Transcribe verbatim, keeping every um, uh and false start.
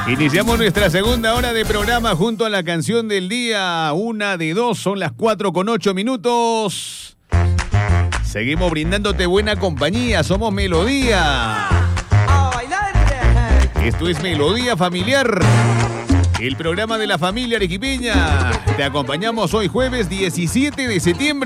Iniciamos nuestra segunda hora de programa junto a la canción del día. Una de dos, son las cuatro con ocho minutos. Seguimos brindándote buena compañía, somos Melodía. Esto es Melodía Familiar, el programa de la familia arequipeña. Te acompañamos hoy jueves diecisiete de septiembre.